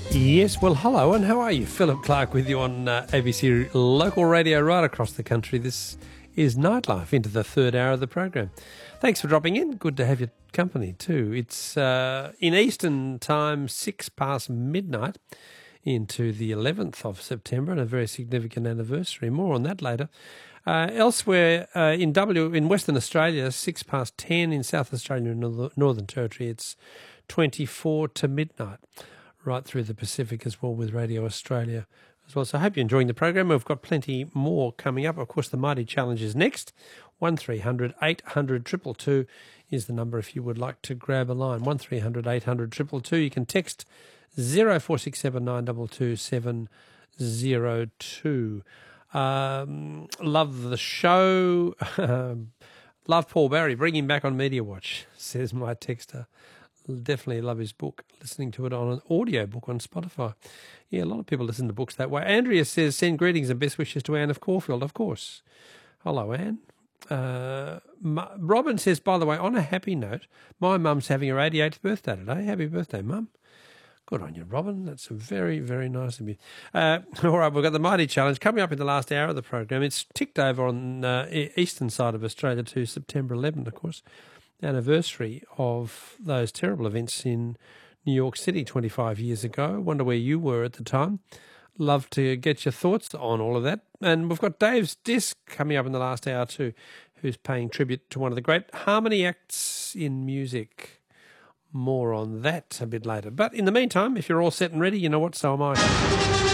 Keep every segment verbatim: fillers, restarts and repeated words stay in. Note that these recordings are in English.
Yes, well, hello, and how are you? Philip Clark with you on uh, A B C local radio right across the country. This is Nightlife, into the third hour of the program. Thanks for dropping in. Good to have your company too. It's uh, in Eastern time, six past midnight into the eleventh of September, and a very significant anniversary. More on that later. Uh, elsewhere uh, in W in Western Australia, six past ten. In South Australia and Northern Territory, it's twenty-four to midnight. Right through the Pacific as well with Radio Australia as well. So I hope you're enjoying the program. We've got plenty more coming up. Of course, the Mighty Challenge is next. one three hundred eight hundred two two two is the number if you would like to grab a line. one three hundred eight hundred two two two. You can text zero four six seven nine two two seven zero two. Um, love the show. Love Paul Barry. Bring him back on Media Watch, says my texter. Definitely love his book, listening to it on an audio book on Spotify. Yeah, a lot of people listen to books that way. Andrea says, send greetings and best wishes to Anne of Caulfield, of course. Hello, Anne. Uh, Robin says, by the way, on a happy note, my mum's having her eighty-eighth birthday today. Happy birthday, Mum. Good on you, Robin. That's very, very nice of you. Uh, all right, we've got the Mighty Challenge coming up in the last hour of the program. It's ticked over on the uh, eastern side of Australia to September eleventh, of course. Anniversary of those terrible events in New York City twenty-five years ago. Wonder where you were at the time. Love to get your thoughts on all of that. And we've got Dave's Disc coming up in the last hour too, who's paying tribute to one of the great harmony acts in music. More on that a bit later. But in the meantime, if you're all set and ready, you know what, so am I.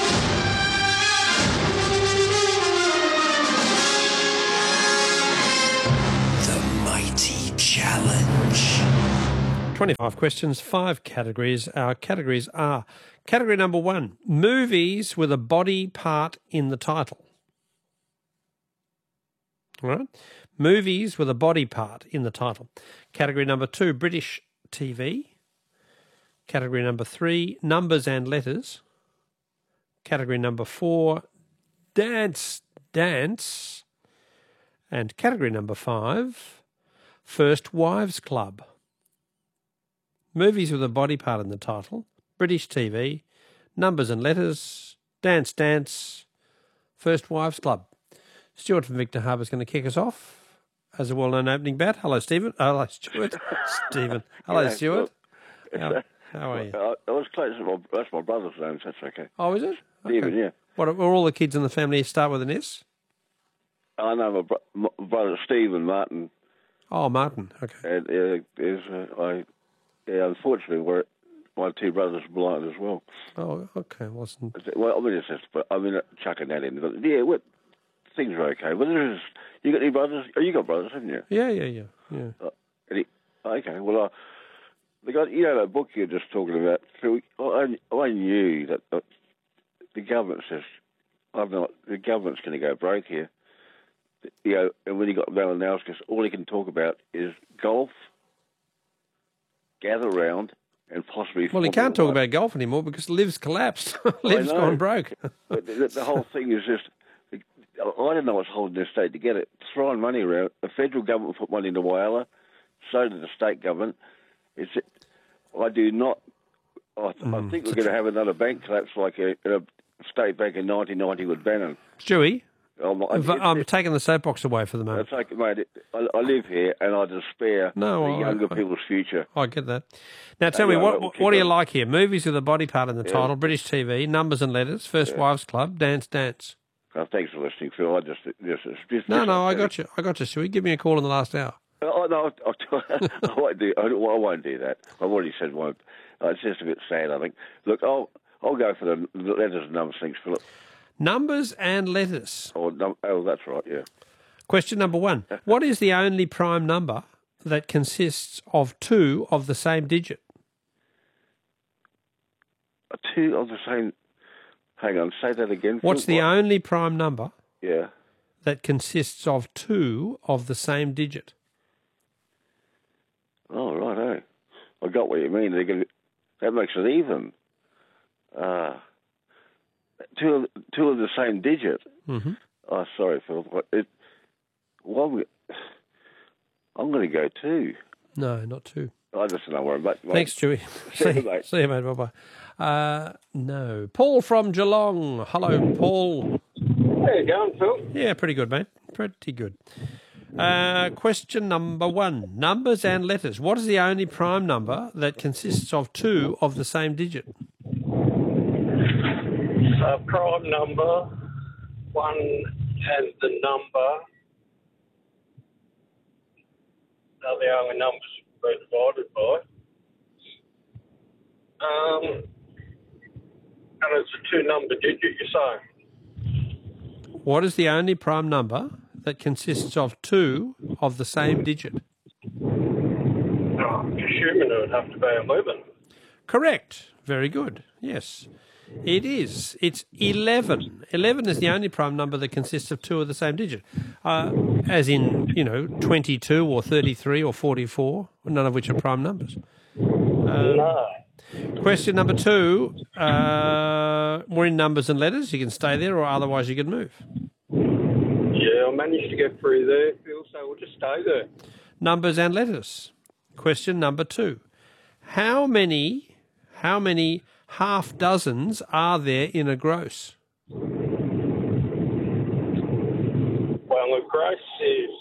Challenge. twenty-five questions, five categories. Our categories are category number one, movies with a body part in the title. All right. Movies with a body part in the title. Category number two, British T V. Category number three, numbers and letters. Category number four, dance, dance. And category number five, First Wives Club. Movies with a body part in the title, British T V, numbers and letters, dance, dance, First Wives Club. Stuart from Victor Harbour is going to kick us off as a well-known opening bat. Hello, Stephen. Hello, Stuart. Stephen. Hello, Yeah, Stuart. well, How, how are you? I, I was close to my, that's my brother's name, so that's okay. Oh, is it? Stephen, yeah. What, are all the kids in the family start with an S? I know my, bro- my brother Stephen Martin. Oh, Martin. Okay. And uh, is uh, I, yeah, unfortunately, we're, my two brothers are blind as well. Oh, okay. Wasn't. Well, I mean, it's just, but I mean, chucking that in. But yeah, what, things are okay. But there's, you got any brothers? Oh, you got brothers, haven't you? Yeah, yeah, yeah, yeah. Uh, any, okay. Well, uh, they got, you know, that book you're just talking about. So I, I knew that uh, the government says, I'm not. The government's going to go broke here. You know, and when he got Malinowskis, all he can talk about is golf, gather round, and possibly. Well, he can't talk about golf anymore because Liv's collapsed. Liv's gone broke. But the, the whole thing is just, I don't know what's holding this state together. Throwing money around. The federal government put money into Whyalla, so did the state government. It's, I do not. I, mm. I think we're going to have another bank collapse like a, a state bank in nineteen ninety with Bannon. Stewie. I'm, I'm taking the soapbox away for the moment. I, take, mate, I, I live here and I despair no, the I, younger I, people's future. I get that. Now, tell me, what what do you like here? Movies with a body part in the yeah. title, British T V, numbers and letters, First yeah. Wives Club, dance, dance. Oh, thanks for listening, Phil. I just... just, just no, just no, I got you. I got you, Stewie. Give me a call in the last hour. Oh, no, I, I, won't do, I, I won't do that. I've already said one. It's just a bit sad, I think. Look, I'll, I'll go for the letters and numbers things, Philip. Numbers and letters. Oh, no, oh, that's right, yeah. Question number one. What is the only prime number that consists of two of the same digit? Two of the same... Hang on, say that again. What's the what? only prime number yeah. that consists of two of the same digit? Oh, right, eh? I got what you mean. Gonna, that makes it even. Uh, two, of, two of the same digit. Mm-hmm. Oh, sorry, Phil. It, well, I'm going to go two. No, not two. I just don't worry about it. Thanks, Chewy. See you, mate. See you, mate. Bye-bye. Uh, no. Paul from Geelong. Hello, Paul. How you going, Phil? Yeah, pretty good, mate. Pretty good. Uh, question number one. Numbers and letters. What is the only prime number that consists of two of the same digit? Uh, prime number, one and the number are the only numbers we're divided by. Um, and it's a two-number digit, you're saying? What is the only prime number that consists of two of the same digit? Oh, I'm assuming it would have to be eleven. Correct. Very good. Yes, it is. It's eleven. eleven is the only prime number that consists of two of the same digit, uh, as in, you know, twenty-two or thirty-three or forty-four, none of which are prime numbers. Um, No. Question number two. Uh, we're in numbers and letters. You can stay there, or otherwise you can move. Yeah, I managed to get through there, Phil, so we'll just stay there. Numbers and letters. Question number two. How many, how many half dozens are there in a gross? Well, a gross is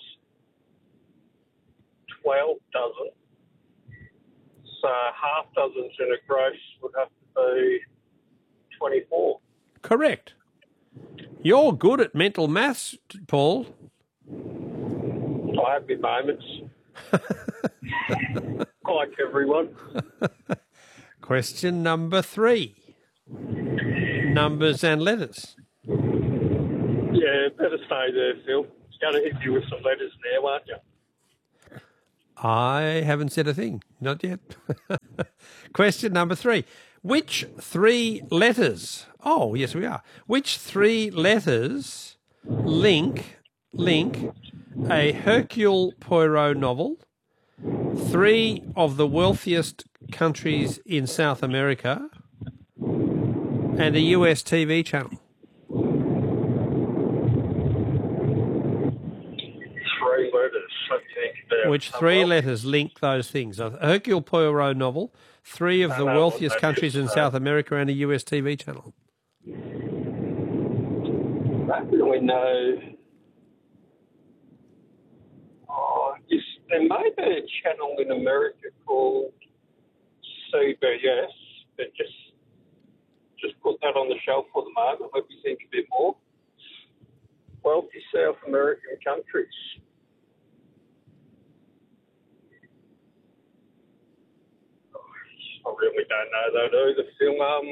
twelve dozen. So half dozens in a gross would have to be twenty-four. Correct. You're good at mental maths, Paul. I have my moments. Like everyone. Question number three. Numbers and letters. Yeah, better stay there, Phil. Going to hit you with some letters now, aren't you? I haven't said a thing. Not yet. Question number three. Which three letters? Oh, yes, we are. Which three letters link link a Hercule Poirot novel, three of the wealthiest countries in South America, and a U S T V channel? Three letters. Let me think about Which three letters link those things? A Hercule Poirot novel, three of the know wealthiest what that countries is, in no. South America, and a U S T V channel. I don't really know. Oh, is, there may be a channel in America called C B S, but just just put that on the shelf for the moment. Let me think a bit more. Wealthy South American countries. I really don't know that either, Phil. Um,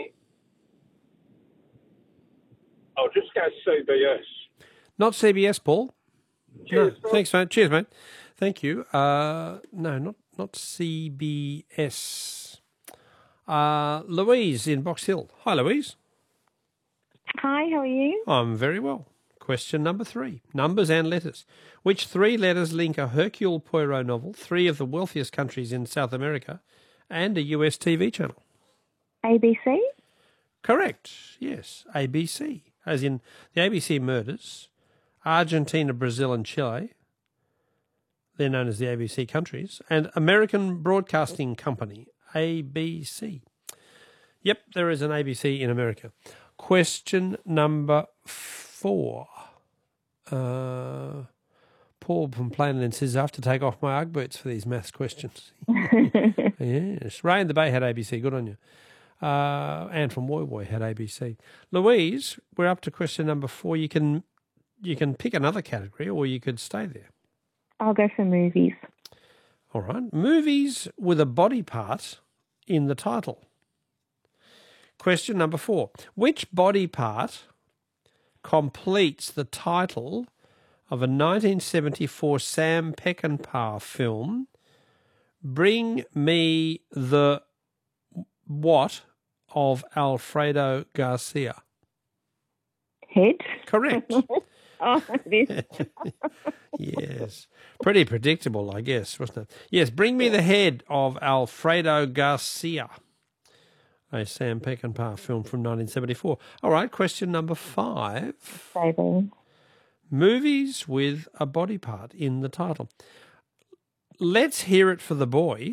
I'll just go C B S. Not C B S, Paul. Cheers, No, Phil. thanks, mate. Cheers, mate. Thank you. Uh, no, not not C B S. Uh, Louise in Box Hill. Hi, Louise. Hi, how are you? I'm very well. Question number three. Numbers and letters. Which three letters link a Hercule Poirot novel, three of the wealthiest countries in South America, and a U S T V channel? A B C? Correct. Yes. A B C. As in the A B C murders, Argentina, Brazil and Chile. They're known as the A B C countries. And American Broadcasting Company, A B C. Yep, there is an A B C in America. Question number four. Uh, Paul from Plainland says, I have to take off my Ugg boots for these maths questions. Yes. Ray in the Bay had A B C. Good on you. Uh, Anne from Woy Woy had A B C. Louise, we're up to question number four. You can you can pick another category or you could stay there. I'll go for movies. All right. Movies with a body part in the title. Question number four. Which body part completes the title of a nineteen seventy-four Sam Peckinpah film, Bring Me the What of Alfredo Garcia? Head? Correct. Oh, it is. Yes. Pretty predictable, I guess, wasn't it? Yes, Bring Me the Head of Alfredo Garcia, a Sam Peckinpah film from nineteen seventy-four. All right, question number five. Saving. Movies with a body part in the title. Let's Hear It for the Boy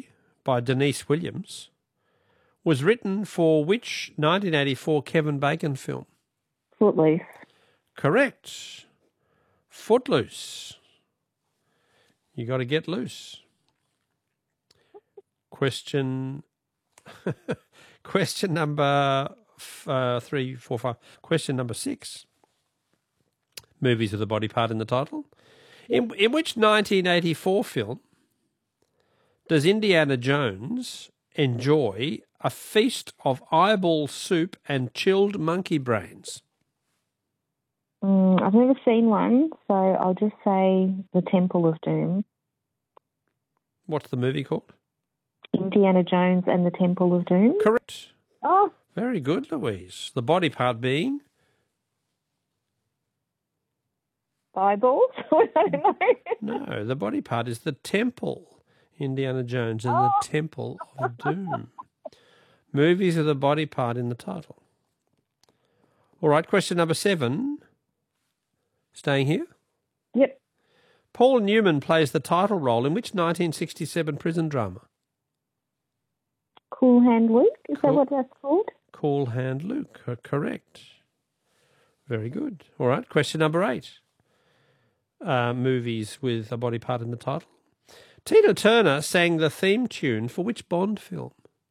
by Denise Williams, was written for which nineteen eighty-four Kevin Bacon film? Footloose. Correct. Footloose. You got to get loose. Question. Question number uh, three, four, five. Question number six. Movies with a body part in the title. In, in which nineteen eighty-four film does Indiana Jones enjoy a feast of eyeball soup and chilled monkey brains? Mm, I've never seen one, so I'll just say The Temple of Doom. What's the movie called? Indiana Jones and the Temple of Doom. Correct. Oh, Very good, Louise. The body part being? eyeballs? I don't know. No, the body part is the temple. Indiana Jones and the Temple of Doom. Movies with a body part in the title. All right, question number seven. Staying here? Yep. Paul Newman plays the title role in which nineteen sixty-seven prison drama? Cool Hand Luke? Is Cool. that what that's called? Cool Hand Luke. Uh, Correct. Very good. All right, question number eight. Uh, movies with a body part in the title. Tina Turner sang the theme tune for which Bond film?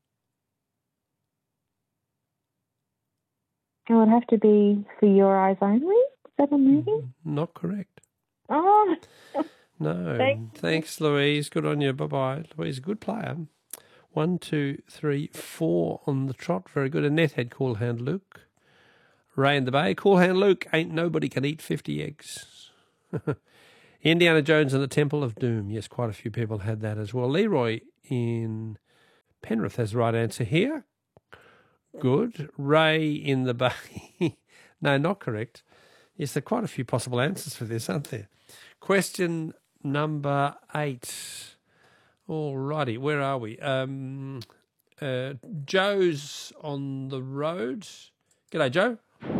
It would have to be For Your Eyes Only. Is that a movie? Not correct. Oh, No. Thanks. Thanks, Louise. Good on you. Bye-bye. Louise, good player. One, two, three, four on the trot. Very good. Annette had Cool Hand Luke. Ray in the Bay. Cool Hand Luke. Ain't nobody can eat fifty eggs. Indiana Jones and the Temple of Doom. Yes, quite a few people had that as well. Leroy in Penrith has the right answer here. Good. Ray in the Bay. No, not correct. Yes, there are quite a few possible answers for this, aren't there? Question number eight. All righty, where are we? Um, uh, Joe's on the road. G'day, Joe.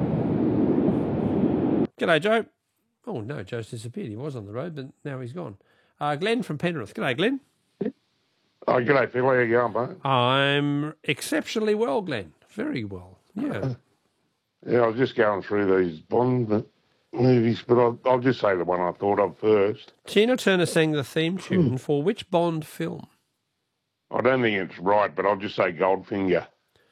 G'day, Joe. Oh, no, Joe's disappeared. He was on the road, but now he's gone. Uh, Glenn from Penrith. G'day, Glenn. Oh, g'day, Phil. How you going, mate? I'm exceptionally well, Glenn. Very well. Yeah. Yeah, I was just going through these Bond movies, but I'll, I'll just say the one I thought of first. Tina Turner sang the theme tune for which Bond film? I don't think it's right, but I'll just say Goldfinger.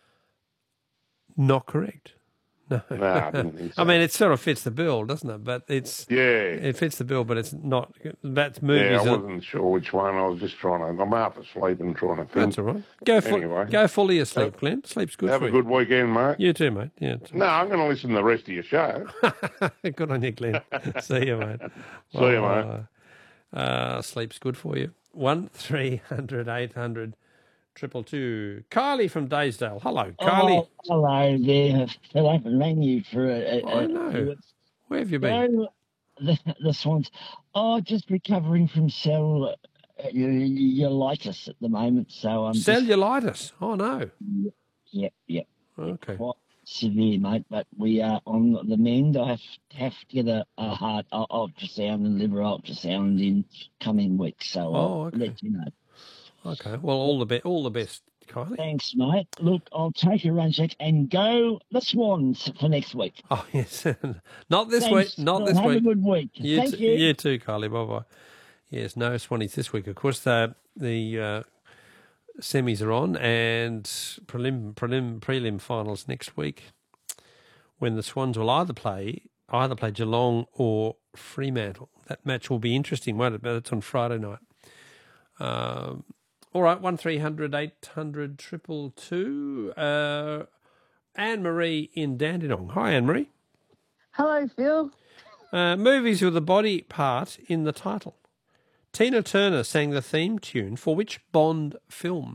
Not correct. No. No, I didn't think so. I mean, it sort of fits the bill, doesn't it? But it's Yeah. it fits the bill, but it's not. That's movies. Yeah, I that- wasn't sure which one. I was just trying to... I'm half asleep and trying to think. That's all right. Go full, Anyway. go fully asleep, Glenn. Sleep's good Have for a you. good weekend, mate. You too, mate. Yeah. too. No, I'm going to listen to the rest of your show. Good on you, Glenn. See you, mate. See you, mate. Uh, uh, sleep's good for you. One three hundred eight hundred triple two. Kylie from Daysdale. Hello, Kylie. Oh, hello there. Phil, I haven't rang you for a... a I a- know. Where have you been? No, the, the Swans. Oh, just recovering from cell uh, cellulitis at the moment, so I'm just... Cellulitis. Oh no. Yep, yep. Okay. Quite severe, mate, but we are on the mend. I have, have to get a, a heart u- ultrasound and liver ultrasound in coming weeks, so Oh, I'll okay. let you know. Okay. Well, all the best. All the best, Kylie. Thanks, mate. Look, I'll take a run check and go the Swans for next week. Oh yes. Not this Thanks, week. Not Phil. this Have week. a good week. You Thank t- you. You too, Kylie. Bye bye. Yes, no Swannies this week. Of course, the the uh, semis are on, and prelim prelim prelim finals next week, when the Swans will either play either play Geelong or Fremantle. That match will be interesting, won't it? But it's on Friday night. Um, all right, one three hundred eight hundred triple two. Uh, Anne Marie in Dandenong. Hi, Anne Marie. Hello, Phil. Uh, movies with a body part in the title. Tina Turner sang the theme tune for which Bond film?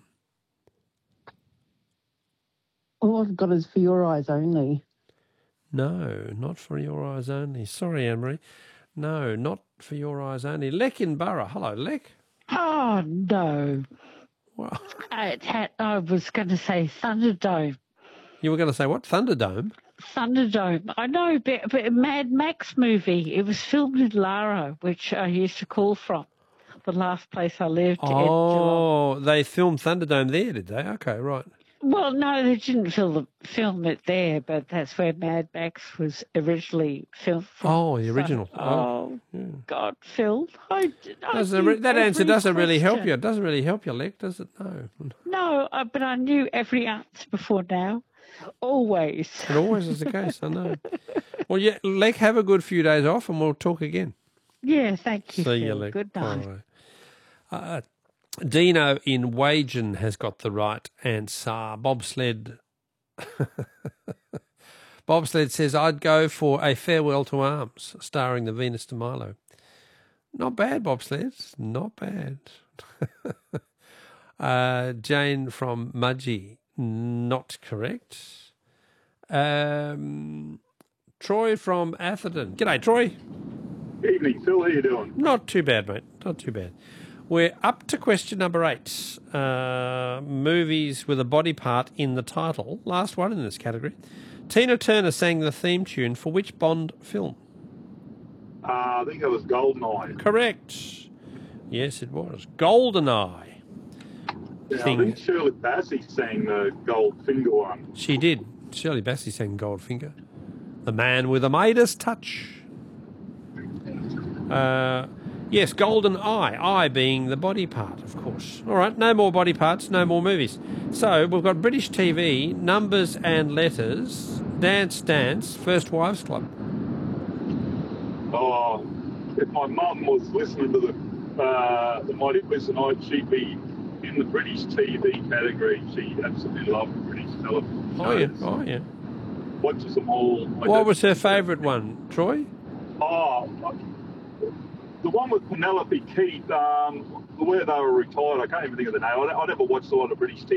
All I've got is For Your Eyes Only. No, not For Your Eyes Only. Sorry, Anne-Marie. No, not For Your Eyes Only. Lek in Borough. Hello, Lek. Oh, no. Well, I, had, I was going to say Thunderdome. you were going to say what? Thunderdome? Thunderdome. I know, but, but a Mad Max movie. It was filmed in Lara, which I used to call from. the last place I lived in Geelong. Oh, they filmed Thunderdome there, did they? Okay, right. Well, no, they didn't film, film it there, but that's where Mad Max was originally filmed from. Oh, the original. So, Oh, oh, yeah. God, Phil. I, I Doesn't knew re- that answer every doesn't really help question. you. It doesn't really help you, Lek, does it? No. No, uh, but I knew every answer before now. Always. It always is the case, I know. Well, yeah, Lek, have a good few days off and we'll talk again. Yeah, thank you, See you, Phil. Lek. Good night. Bye. Uh, Dino in Wagen has got the right answer. Bobsled. Bobsled says, I'd go for A Farewell to Arms, starring the Venus de Milo. Not bad, Bobsled. Not bad. uh, Jane from Mudgee. Not correct. Um, Troy from Atherton. G'day, Troy. Evening, Phil. How you doing? Not too bad, mate. Not too bad. We're up to question number eight. Uh, movies with a body part in the title. Last one in this category. Tina Turner sang the theme tune for which Bond film? Uh, I think it was Goldeneye. Correct. Yes, it was. Goldeneye. Yeah, I Thing- think Shirley Bassey sang the Goldfinger one. She did. Shirley Bassey sang Goldfinger. The Man with a Midas Touch. Uh, yes, Golden Eye. Eye being the body part, of course. All right, no more body parts, no more movies. So we've got British T V, Numbers and Letters, Dance Dance, First Wives Club. Oh, if my mum was listening to the uh, the Mighty Quiz tonight, she'd be in the British T V category. She absolutely loved British television Oh, yeah. shows. Oh, yeah. Watches them all. I What don't- was her favourite one, Troy? Oh, the one with Penelope Keith, um, where they were retired. I can't even think of the name. I, I never watched a lot of British T V.